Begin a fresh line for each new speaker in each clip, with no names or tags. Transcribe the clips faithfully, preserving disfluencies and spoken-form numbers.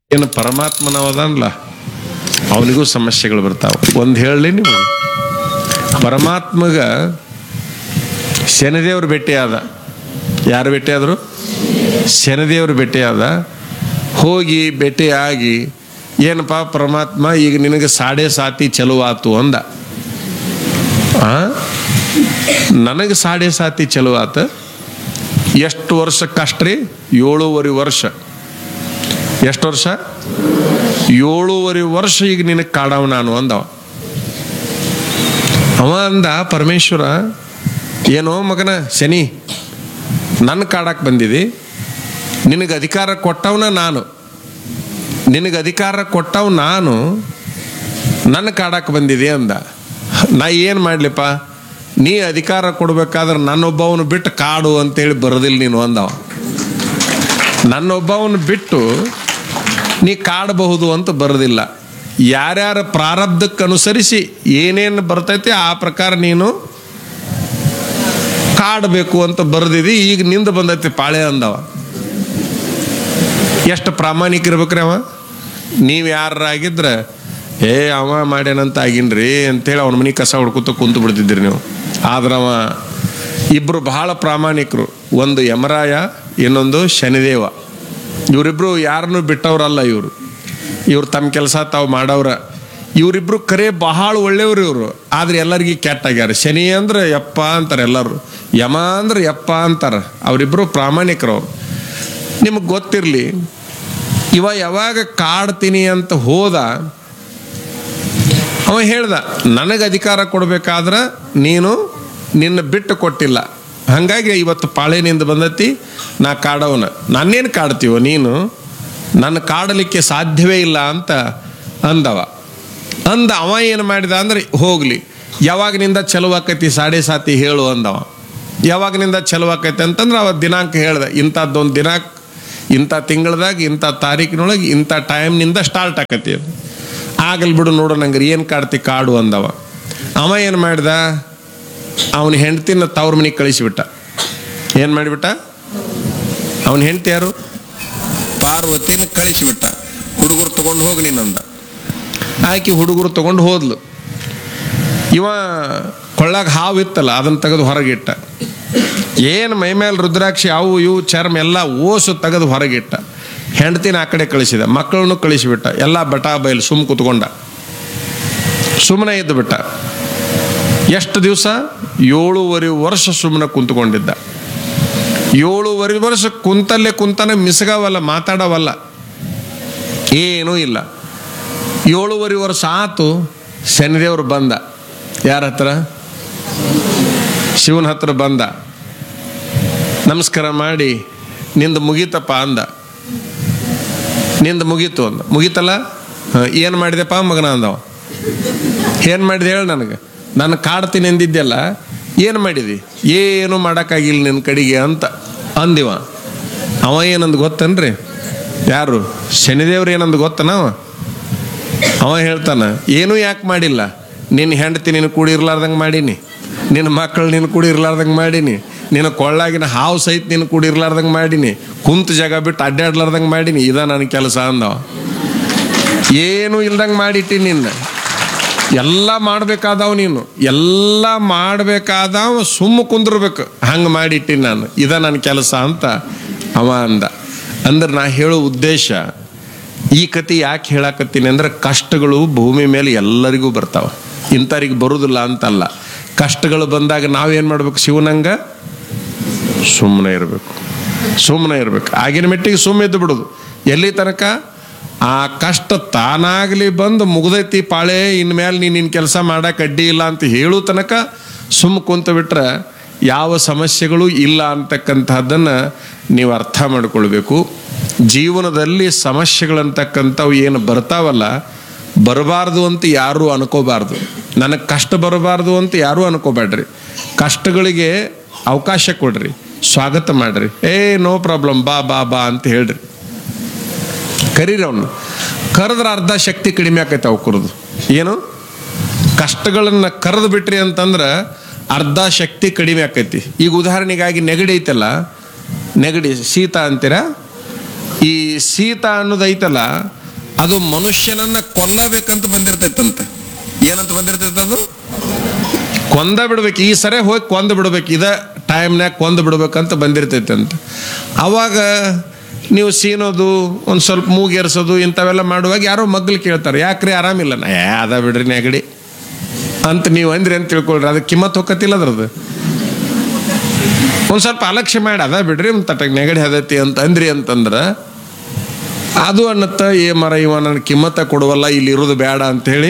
ಏನು ಪರಮಾತ್ಮನವದಲ್ಲ ಅವನಿಗೂ ಸಮಸ್ಯೆಗಳು ಬರ್ತಾವೆ. ಒಂದು ಹೇಳಲಿ ನೀವು, ಪರಮಾತ್ಮಗ ಶನಿದೇವ್ರು ಭೇಟಿಯಾದ. ಯಾರು ಭೇಟಿಯಾದರು? ಶನಿದೇವ್ರು ಭೇಟಿಯಾದ. ಹೋಗಿ ಭೇಟಿಯಾಗಿ ಏನಪ್ಪ ಪರಮಾತ್ಮ, ಈಗ ನಿನಗೆ ಸಾಡೆ ಸಾತಿ ಚಲೋ ಆತು ಅಂದ. ಆ ನನಗೆ ಸಾಡೆ ಸಾತಿ ಚಲೋ ಆತ. ಎಷ್ಟು ವರ್ಷಕ್ಕಷ್ಟ್ರಿ? ಏಳೂವರೆ ವರ್ಷ. ಎಷ್ಟು ವರ್ಷ? ಏಳೂವರೆ ವರ್ಷ ಈಗ ನಿನಗೆ ಕಾಡವ ನಾನು ಅಂದವ. ಅವ ಅಂದ ಪರಮೇಶ್ವರ, ಏನೋ ಮಗನ ಶನಿ, ನನ್ನ ಕಾಡಕ್ಕೆ ಬಂದಿದೆ. ನಿನಗೆ ಅಧಿಕಾರ ಕೊಟ್ಟವನ ನಾನು, ನಿನಗೆ ಅಧಿಕಾರ ಕೊಟ್ಟವ್ ನಾನು, ನನ್ನ ಕಾಡಕ್ಕೆ ಬಂದಿದೆ ಅಂದ. ನಾ ಏನು ಮಾಡಲಿಪ್ಪ, ನೀ ಅಧಿಕಾರ ಕೊಡ್ಬೇಕಾದ್ರೆ ನನ್ನೊಬ್ಬವನು ಬಿಟ್ಟು ಕಾಡು ಅಂತೇಳಿ ಬರೋದಿಲ್ಲ ನೀನು ಅಂದವ. ನನ್ನೊಬ್ಬವನು ಬಿಟ್ಟು ನೀ ಕಾಡಬಹುದು ಅಂತ ಬರೋದಿಲ್ಲ. ಯಾರ್ಯಾರ ಪ್ರಾರಬ್ಧಕ್ಕೆ ಅನುಸರಿಸಿ ಏನೇನು ಬರ್ತೈತಿ ಆ ಪ್ರಕಾರ ನೀನು ಕಾಡಬೇಕು ಅಂತ ಬರೆದಿದಿ. ಈಗ ನಿಂದ ಬಂದೈತಿ ಪಾಳೆ ಅಂದವ. ಎಷ್ಟು ಪ್ರಾಮಾಣಿಕ ಇರ್ಬೇಕ್ರಿ ಅವ. ನೀವು ಯಾರಾಗಿದ್ರೆ ಏ ಅವ ಮಾಡ್ಯಾನಂತ ಆಗಿನ್ರಿ ಅಂತೇಳಿ ಅವನ ಮನೆ ಕಸ ಹೊಡ್ಕೊತ ಕುಂತು ಬಿಡ್ತಿದ್ರಿ ನೀವು. ಆದ್ರೆ ಅವ ಇಬ್ಬರು ಬಹಳ ಪ್ರಾಮಾಣಿಕರು. ಒಂದು ಯಮರಾಯ, ಇನ್ನೊಂದು ಶನಿದೇವ. ಇವರಿಬ್ರು ಯಾರನ್ನೂ ಬಿಟ್ಟವ್ರಲ್ಲ. ಇವರು ಇವ್ರು ತಮ್ಮ ಕೆಲಸ ತಾವು ಮಾಡವ್ರ. ಇವರಿಬ್ರು ಕರೆ ಬಹಳ ಒಳ್ಳೆಯವ್ರು ಇವರು. ಆದ್ರೆ ಎಲ್ಲರಿಗೂ ಕೆಟ್ಟಾಗ್ಯಾರ. ಶನಿ ಅಂದ್ರೆ ಯಪ್ಪ ಅಂತಾರೆ ಎಲ್ಲರೂ, ಯಮ ಅಂದ್ರೆ ಯಪ್ಪ ಅಂತಾರೆ. ಅವರಿಬ್ರು ಪ್ರಾಮಾಣಿಕರವ್ರು. ನಿಮಗೆ ಗೊತ್ತಿರಲಿ, ಇವ ಯಾವಾಗ ಕಾಡ್ತೀನಿ ಅಂತ ಹೋದ, ಅವ ಹೇಳ್ದ ನನಗೆ ಅಧಿಕಾರ ಕೊಡ್ಬೇಕಾದ್ರೆ ನೀನು ನಿನ್ನ ಬಿಟ್ಟು ಕೊಟ್ಟಿಲ್ಲ, ಹಾಗಾಗಿ ಇವತ್ತು ಪಾಳೆನಿಂದ ಬಂದತಿ, ನಾ ಕಾಡವನ. ನಾನೇನು ಕಾಡ್ತೀವೋ ನೀನು, ನನ್ನ ಕಾಡಲಿಕ್ಕೆ ಸಾಧ್ಯವೇ ಇಲ್ಲ ಅಂತ ಅಂದವ. ಅಂದ ಅವ ಏನು ಮಾಡಿದ ಅಂದ್ರೆ, ಹೋಗ್ಲಿ ಯಾವಾಗಿನಿಂದ ಚಲುವಾಕೈತಿ ಸಾಡೆ ಸಾತಿ ಹೇಳು ಅಂದವ. ಯಾವಾಗಿನಿಂದ ಚಲುವಾಕೈತಿ ಅಂತಂದ್ರೆ ಅವ ದಿನಾಂಕ ಹೇಳ್ದ, ಇಂಥದ್ದೊಂದು ದಿನಾಂಕ, ಇಂಥ ತಿಂಗಳದಾಗ ಇಂಥ ತಾರೀಕಿನೊಳಗೆ ಇಂಥ ಟೈಮ್ನಿಂದ ಸ್ಟಾರ್ಟ್ ಆಕತಿ. ಆಗಲ್ ಬಿಡು ನೋಡು ನಂಗೆ ಏನು ಕಾಡ್ತಿ ಕಾಡು ಅಂದವ. ಅವ ಏನು ಮಾಡ್ದ, ಅವನ ಹೆಂಡ್ತಿನ ತವ್ರ ಮನೆಗೆ ಕಳಿಸಿಬಿಟ್ಟ. ಏನು ಮಾಡಿಬಿಟ್ಟ? ಅವನ ಹೆಂಡ್ತಿ ಯಾರು? ಪಾರ್ವತಿನ ಕಳಿಸಿಬಿಟ್ಟ. ಹುಡುಗರು ತೊಗೊಂಡು ಹೋಗಿ ನೀನಂದ. ಆಕೆ ಹುಡುಗರು ತೊಗೊಂಡು ಹೋದ್ಲು. ಇವ ಕೊಳ್ಳಾಗ ಹಾವು ಇತ್ತಲ್ಲ, ಅದನ್ನು ತೆಗೆದು ಹೊರಗಿಟ್ಟ. ಏನು ಮೈ ಮೇಲೆ ರುದ್ರಾಕ್ಷಿ ಅವು ಇವು ಚರ್ಮ ಎಲ್ಲ ಓಸು ತೆಗೆದು ಹೊರಗಿಟ್ಟ. ಹೆಂಡ್ತಿನ ಆ ಕಡೆ ಕಳಿಸಿದ, ಮಕ್ಕಳನ್ನು ಕಳಿಸಿಬಿಟ್ಟ. ಎಲ್ಲ ಬಟಾ ಬಯಲು ಸುಮ್ಮ ಕುತ್ಕೊಂಡ, ಸುಮ್ಮನೆ ಇದ್ದು ಬಿಟ್ಟ. ಎಷ್ಟು ದಿವಸ? ಏಳೂವರೆ ವರ್ಷ ಸುಮ್ಮನೆ ಕುಂತ್ಕೊಂಡಿದ್ದ. ಏಳೂವರೆ ವರ್ಷ ಕುಂತಲ್ಲೇ ಕುಂತಾನೆ, ಮಿಸಗವಲ್ಲ, ಮಾತಾಡವಲ್ಲ, ಏನೂ ಇಲ್ಲ. ಏಳೂವರೆ ವರ್ಷ ಆತು. ಶನಿದೇವರು ಬಂದ. ಯಾರ ಹತ್ರ? ಶಿವನ ಹತ್ರ ಬಂದ. ನಮಸ್ಕಾರ ಮಾಡಿ ನಿಂದು ಮುಗೀತಪ್ಪ ಅಂದ. ನಿಂದು ಮುಗೀತು ಅಂದ. ಮುಗೀತಲ್ಲ, ಏನು ಮಾಡಿದೆಪ್ಪ ಮಗನ ಅಂದವ. ಏನು ಮಾಡಿದೆ ಹೇಳಿ ನನಗೆ, ನಾನು ಕಾಡ್ತೀನಿ ಅಂದಿದ್ದೆಲ್ಲ ಏನು ಮಾಡಿದಿ? ಏನು ಮಾಡೋಕ್ಕಾಗಿಲ್ಲ ನಿನ್ನ ಕಡೆಗೆ ಅಂತ ಅಂದಿವ. ಅವ ಏನಂದು ಗೊತ್ತನ್ರಿ? ಯಾರು? ಶನಿದೇವ್ರು ಏನಂದು ಗೊತ್ತನ? ಅವ ಅವ ಹೇಳ್ತಾನ, ಏನೂ ಯಾಕೆ ಮಾಡಿಲ್ಲ, ನಿನ್ನ ಹೆಂಡತಿ ನೀನು ಕೂಡಿರ್ಲಾರ್ದಂಗೆ ಮಾಡೀನಿ, ನಿನ್ನ ಮಕ್ಕಳು ನೀನು ಕೂಡಿರ್ಲಾರ್ದಂಗೆ ಮಾಡೀನಿ, ನಿನ್ನ ಕೊಳ್ಳಾಗಿನ ಹಾವು ಸಹಿತ ನೀನು ಕೂಡಿರ್ಲಾರ್ದಂಗೆ ಮಾಡೀನಿ, ಕುಂತು ಜಾಗ ಬಿಟ್ಟು ಅಡ್ಡಾಡ್ಲಾರ್ದಂಗೆ ಮಾಡೀನಿ, ಇದ ನನ್ನ ಕೆಲಸ ಅಂದವ. ಏನೂ ಇಲ್ದಂಗೆ ಮಾಡಿಟ್ಟಿ ನಿನ್ನ. ಎಲ್ಲ ಮಾಡಬೇಕಾದವ ನೀನು, ಎಲ್ಲ ಮಾಡಬೇಕಾದವ ಸುಮ್ಮ ಕುಂದಿರ್ಬೇಕು, ಹಂಗೆ ಮಾಡಿಟ್ಟಿ ನಾನು, ಇದ ನನ್ನ ಕೆಲಸ ಅಂತ ಅವ ಅಂದ. ಅಂದ್ರೆ ನಾ ಹೇಳೋ ಉದ್ದೇಶ, ಈ ಕತೆ ಯಾಕೆ ಹೇಳಕತ್ತೀನಿ ಅಂದ್ರೆ, ಕಷ್ಟಗಳು ಭೂಮಿ ಮೇಲೆ ಎಲ್ಲರಿಗೂ ಬರ್ತಾವ, ಇಂಥವ್ರಿಗೆ ಬರುದಿಲ್ಲ ಅಂತಲ್ಲ. ಕಷ್ಟಗಳು ಬಂದಾಗ ನಾವೇನು ಮಾಡ್ಬೇಕು? ಶಿವನಂಗ ಸುಮ್ಮನೆ ಇರಬೇಕು, ಸುಮ್ಮನೆ ಇರಬೇಕು. ಆಗಿನ ಮೆಟ್ಟಿಗೆ ಸುಮ್ಮನೆ ಇದ್ದು ಬಿಡೋದು. ಎಲ್ಲಿ ತನಕ? ಆ ಕಷ್ಟ ತಾನಾಗಲಿ ಬಂದು ಮುಗ್ದೈತಿ ಪಾಳೆ, ಇನ್ಮೇಲೆ ನೀನು ನಿನ್ನ ಕೆಲಸ ಮಾಡಕ್ಕೆ ಅಡ್ಡಿ ಇಲ್ಲ ಅಂತ ಹೇಳೋ ತನಕ ಸುಮ್ಮ ಕುಂತು ಬಿಟ್ರೆ ಯಾವ ಸಮಸ್ಯೆಗಳು ಇಲ್ಲ ಅಂತಕ್ಕಂಥದ್ದನ್ನು ನೀವು ಅರ್ಥ ಮಾಡ್ಕೊಳ್ಬೇಕು. ಜೀವನದಲ್ಲಿ ಸಮಸ್ಯೆಗಳಂತಕ್ಕಂಥವು ಏನು ಬರ್ತಾವಲ್ಲ, ಬರಬಾರ್ದು ಅಂತ ಯಾರೂ ಅನ್ಕೋಬಾರ್ದು. ನನಗೆ ಕಷ್ಟ ಬರಬಾರ್ದು ಅಂತ ಯಾರೂ ಅನ್ಕೋಬೇಡ್ರಿ. ಕಷ್ಟಗಳಿಗೆ ಅವಕಾಶ ಕೊಡ್ರಿ, ಸ್ವಾಗತ ಮಾಡ್ರಿ. ಏ ನೋ ಪ್ರಾಬ್ಲಮ್, ಬಾ ಬಾ ಬಾ ಅಂತ ಹೇಳ್ರಿ. ಕರೀರಿ ಅವನು. ಕರೆದ್ರೆ ಅರ್ಧ ಶಕ್ತಿ ಕಡಿಮೆ ಆಕೈತೆ ಅವು ಕುರಿದು. ಏನು? ಕಷ್ಟಗಳನ್ನು ಕರೆದು ಬಿಟ್ರಿ ಅಂತಂದ್ರೆ ಅರ್ಧ ಶಕ್ತಿ ಕಡಿಮೆ ಆಕೈತಿ. ಈಗ ಉದಾಹರಣೆಗಾಗಿ ನೆಗಡಿ ಐತಲ್ಲ, ನೆಗಡಿ ಶೀತ ಅಂತೀರ. ಈ ಶೀತ ಅನ್ನೋದು ಐತಲ್ಲ, ಅದು ಮನುಷ್ಯನನ್ನ ಕೊಲ್ಲಬೇಕಂತ ಬಂದಿರ್ತೈತಂತೆ. ಏನಂತ ಬಂದಿರ್ತೈತೆ ಅದು? ಕೊಂದ ಬಿಡ್ಬೇಕು, ಈ ಸರಿ ಹೋಗಿ ಕೊಂದು ಬಿಡ್ಬೇಕು, ಇದ ಟೈಮ್ನಾಗ ಕೊಂದು ಬಿಡ್ಬೇಕಂತ ಬಂದಿರ್ತೈತೆ ಅಂತ. ಅವಾಗ ನೀವು ಸೀನೋದು, ಒಂದು ಸ್ವಲ್ಪ ಮೂಗೇರಿಸೋದು ಇಂಥವೆಲ್ಲ ಮಾಡುವಾಗ ಯಾರೋ ಮಗ್ಲು ಕೇಳ್ತಾರೆ, ಯಾಕ್ರಿ ಆರಾಮಿಲ್ಲ? ಏ ಅದ ಬಿಡ್ರಿ ನೆಗಡಿ ಅಂತ ನೀವು ಅಂದ್ರಿ ಅಂತ ತಿಳ್ಕೊಳ್ರಿ, ಅದಕ್ಕೆ ಕಿಮ್ಮತ್ತು ಹೋಗತ್ತಿಲ್ಲ ಅದ್ರದ್ದು. ಒಂದು ಸ್ವಲ್ಪ ಅಲಕ್ಷ್ಯ ಮಾಡಿ ಅದ ಬಿಡ್ರಿ ತಟಕ್ ನೆಗಡಿ ಹದತಿ ಅಂತ ಅಂದ್ರಿ ಅಂತಂದ್ರೆ ಅದು ಅನ್ನತ್ತ, ಏ ಮರ ಇವ ನನ್ನ ಕಿಮ್ಮತ್ತ ಕೊಡುವಲ್ಲ, ಇಲ್ಲಿ ಇರೋದು ಬೇಡ ಅಂಥೇಳಿ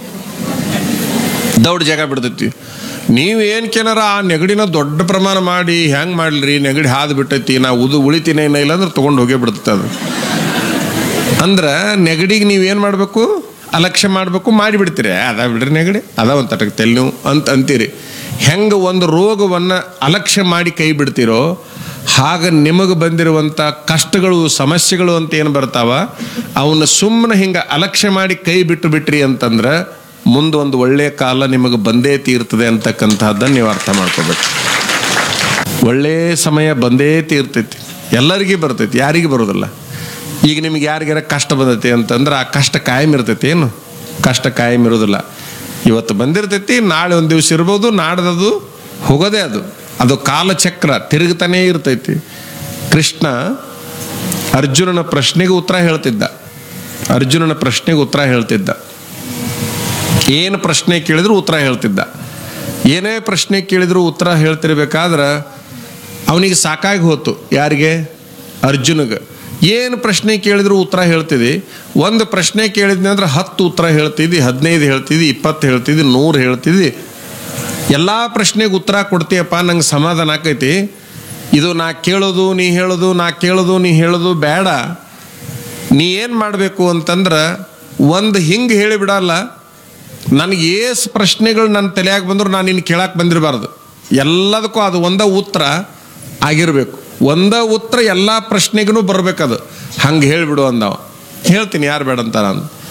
ದೌಡ್ ಜಾಗ ಬಿಡ್ತೈತಿ. ನೀವು ಏನು ಕೇನಾರ ಆ ನೆಗಡಿನ ದೊಡ್ಡ ಪ್ರಮಾಣ ಮಾಡಿ ಹೆಂಗೆ ಮಾಡಲ್ರಿ, ನೆಗಡಿ ಹಾದು ಬಿಟ್ಟೈತಿ, ನಾ ಉದು ಉಳಿತೀನಿ ಏನೋ ಇಲ್ಲ ಅಂದ್ರೆ ತೊಗೊಂಡು ಹೋಗೇ ಬಿಡ್ತೈತೆ ಅದು. ಅಂದ್ರೆ ನೆಗಡಿಗೆ ನೀವೇನು ಮಾಡಬೇಕು? ಅಲಕ್ಷ್ಯ ಮಾಡಬೇಕು, ಮಾಡಿಬಿಡ್ತೀರಿ. ಅದ ಬಿಡ್ರಿ ನೆಗಡಿ, ಅದ ಒಂದು ತಟಕ್ ತೆಲ್ ನೀವು ಅಂತ ಅಂತೀರಿ. ಹೆಂಗೆ ಒಂದು ರೋಗವನ್ನು ಅಲಕ್ಷ್ಯ ಮಾಡಿ ಕೈ ಬಿಡ್ತೀರೋ ಹಾಗೆ ನಿಮಗೆ ಬಂದಿರುವಂಥ ಕಷ್ಟಗಳು, ಸಮಸ್ಯೆಗಳು ಅಂತ ಏನು ಬರ್ತಾವ ಅವನ್ನ ಸುಮ್ಮನೆ ಹಿಂಗೆ ಅಲಕ್ಷ್ಯ ಮಾಡಿ ಕೈ ಬಿಟ್ಟು ಬಿಟ್ರಿ ಅಂತಂದ್ರೆ ಮುಂದೆ ಒಂದು ಒಳ್ಳೆಯ ಕಾಲ ನಿಮಗೆ ಬಂದೇ ತೀರ್ತದೆ ಅಂತಕ್ಕಂಥದ್ದನ್ನು ನೀವು ಅರ್ಥ ಮಾಡ್ಕೋಬೇಕು. ಒಳ್ಳೆಯ ಸಮಯ ಬಂದೇ ತೀರ್ತೈತಿ, ಎಲ್ಲರಿಗೂ ಬರ್ತೈತಿ, ಯಾರಿಗೂ ಬರೋದಿಲ್ಲ. ಈಗ ನಿಮ್ಗೆ ಯಾರಿಗಾರ ಕಷ್ಟ ಬಂದೈತಿ ಅಂತಂದ್ರೆ ಆ ಕಷ್ಟ ಕಾಯಂ ಇರ್ತೈತಿ ಏನು? ಕಷ್ಟ ಕಾಯಂ ಇರೋದಿಲ್ಲ. ಇವತ್ತು ಬಂದಿರ್ತೈತಿ, ನಾಳೆ ಒಂದು ದಿವಸ ಇರ್ಬೋದು, ನಾಡ್ದದು ಹೋಗೋದೇ ಅದು. ಅದು ಕಾಲಚಕ್ರ ತಿರುಗ್ತಾನೇ ಇರ್ತೈತಿ. ಕೃಷ್ಣ ಅರ್ಜುನನ ಪ್ರಶ್ನೆಗೆ ಉತ್ತರ ಹೇಳ್ತಿದ್ದ. ಅರ್ಜುನನ ಪ್ರಶ್ನೆಗೆ ಉತ್ತರ ಹೇಳ್ತಿದ್ದ. ಏನು ಪ್ರಶ್ನೆ ಕೇಳಿದ್ರು ಉತ್ತರ ಹೇಳ್ತಿದ್ದ. ಏನೇ ಪ್ರಶ್ನೆ ಕೇಳಿದ್ರು ಉತ್ತರ ಹೇಳ್ತಿರ್ಬೇಕಾದ್ರೆ ಅವನಿಗೆ ಸಾಕಾಗಿ ಹೋತು. ಯಾರಿಗೆ? ಅರ್ಜುನಿಗೆ. ಏನು ಪ್ರಶ್ನೆ ಕೇಳಿದ್ರು ಉತ್ತರ ಹೇಳ್ತಿದ್ದಿ. ಒಂದು ಪ್ರಶ್ನೆ ಕೇಳಿದ್ನಿ ಅಂದ್ರೆ ಹತ್ತು ಉತ್ತರ ಹೇಳ್ತಿದ್ದಿ, ಹದಿನೈದು ಹೇಳ್ತಿದ್ದಿ, ಇಪ್ಪತ್ತು ಹೇಳ್ತಿದ್ದಿ, ನೂರು ಹೇಳ್ತಿದ್ದಿ. ಎಲ್ಲ ಪ್ರಶ್ನೆಗೆ ಉತ್ತರ ಕೊಡ್ತೀಯಪ್ಪ, ನಂಗೆ ಸಮಾಧಾನ ಆಕೈತಿ. ಇದು ನಾ ಕೇಳೋದು ನೀ ಹೇಳೋದು, ನಾ ಕೇಳೋದು ನೀ ಹೇಳೋದು ಬೇಡ. ನೀ ಏನು ಮಾಡಬೇಕು ಅಂತಂದ್ರೆ ಒಂದು ಹಿಂಗೆ ಹೇಳಿಬಿಡಲ್ಲ, ನನಗೆ ಏಸು ಪ್ರಶ್ನೆಗಳು ನನ್ನ ತಲೆಯಾಗ ಬಂದ್ರು ನಾನು ಇನ್ನು ಕೇಳಕ್ಕೆ ಬಂದಿರಬಾರ್ದು. ಎಲ್ಲದಕ್ಕೂ ಅದು ಒಂದ ಉತ್ತರ ಆಗಿರಬೇಕು. ಒಂದ ಉತ್ತರ ಎಲ್ಲ ಪ್ರಶ್ನೆಗೂ ಬರ್ಬೇಕದು. ಹಂಗೆ ಹೇಳಿಬಿಡು ಅಂದವ. ಹೇಳ್ತೀನಿ, ಯಾರು ಬೇಡ ಅಂತ ನಾನು